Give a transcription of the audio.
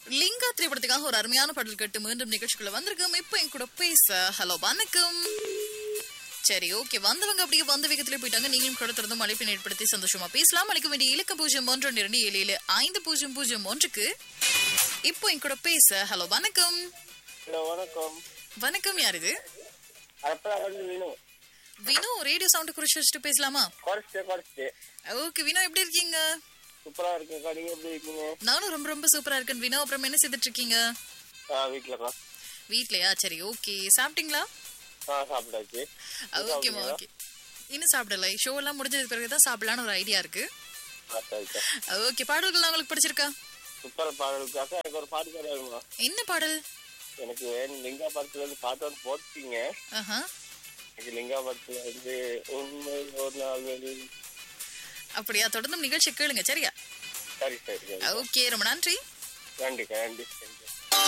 லிங்கா திரைப்படத்துக்காக ஒரு அருமையான பாடல் கேட்டு மீண்டும் நிகழ்ச்சிக்குள்ள வந்திருக்கோம். இப்போ என் கூட பேச ஹலோ வணக்கம். சரி, ஓகே, வந்தவங்க அப்படியே வந்த வேகத்திலே போயிட்டாங்க. நீங்களும் கூட தொடர்ந்து அழைப்பினை ஏற்படுத்தி சந்தோஷமா பேசலாம். அழைக்க வேண்டிய இலக்க 0112277501க்கு. இப்போ என் கூட பேச ஹலோ வணக்கம். ஹலோ வணக்கம். வணக்கம், யார் இது? வினோ, ரேடியோ சவுண்ட் குறைச்சு வச்சுட்டு பேசலாமா? ஓகே வினோ, எப்படி இருக்கீங்க? சூப்பரா இருக்கேன். நீங்க எப்படி இருக்கீங்க? நானும் ரொம்ப ரொம்ப சூப்பரா இருக்கேன் வினோ. அப்புறம் என்ன செய்துட்டு இருக்கீங்க? வீட்டுலதான். வீட்லயா? சரி, ஓகே. சாப்பிட்டீங்களா? சாப்பிட்டாச்சு. ஓகேமா, ஓகே. இன்னும் சாப்பிடல. ஷோ எல்லாம் முடிஞ்சதுக்கு பிறகுதான் சாப்பிடலான்னு ஒரு ஐடியா இருக்கு. ஓகே, பாடல்கள் உங்களுக்கு பிடிச்சிருக்கா? சூப்பர் பாடலுக்காக எனக்கு ஒரு பாட்டு தருவாங்க. என்ன பாடல்? எனக்கு லிங்கா படத்துல இருந்து பாட்டு வந்து போட்டீங்க. எனக்கு லிங்கா படத்துல வந்து உண்மை ஒரு நாள். அப்படியா? தொடர்ந்து நிகழ்ச்சி கேளுங்க, சரியா? சரி சரி. ஓகே, ரொம்ப நன்றி. நன்றி நன்றி.